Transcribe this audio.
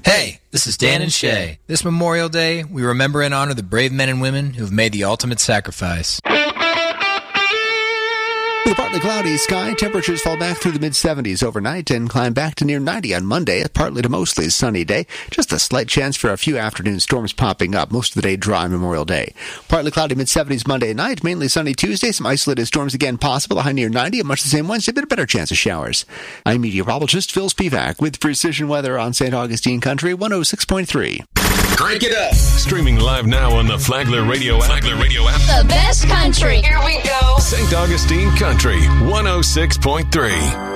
Hey, this is Dan and Shay. This Memorial Day, we remember and honor the brave men and women who have made the ultimate sacrifice. With a partly cloudy sky, temperatures fall back through the mid-70s overnight and climb back to near 90 on Monday, a partly to mostly sunny day. Just a slight chance for a few afternoon storms popping up. Most of the day dry Memorial Day. Partly cloudy mid-70s Monday night, mainly sunny Tuesday. Some isolated storms again possible, a high near 90, and much the same Wednesday, but a better chance of showers. I'm meteorologist Phil Spivak with Precision Weather on St. Augustine Country 106.3. Crank it up. Streaming live now on the Flagler Radio app. The best country. Here we go. St. Augustine Country 106.3.